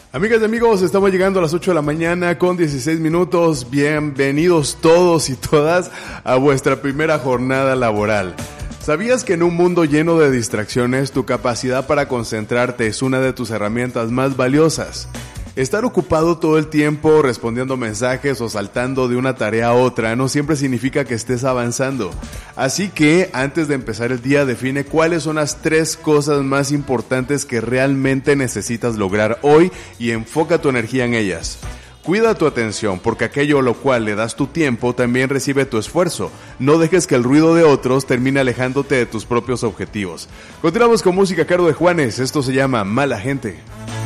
Amigas y amigos, estamos llegando a las 8 de la mañana con 16 minutos. Bienvenidos todos y todas a vuestra primera jornada laboral. ¿Sabías que en un mundo lleno de distracciones, tu capacidad para concentrarte es una de tus herramientas más valiosas? Estar ocupado todo el tiempo respondiendo mensajes o saltando de una tarea a otra no siempre significa que estés avanzando. Así que, antes de empezar el día, define cuáles son las 3 cosas más importantes que realmente necesitas lograr hoy y enfoca tu energía en ellas. Cuida tu atención, porque aquello a lo cual le das tu tiempo también recibe tu esfuerzo. No dejes que el ruido de otros termine alejándote de tus propios objetivos. Continuamos con música a cargo de Juanes. Esto se llama Mala Gente.